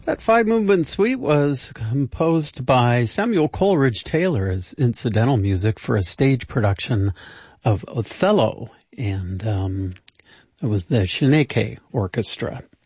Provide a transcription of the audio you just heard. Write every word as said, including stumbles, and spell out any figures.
That five-movement suite was composed by Samuel Coleridge Taylor as incidental music for a stage production of Othello, and um, it was the Shaneke Orchestra.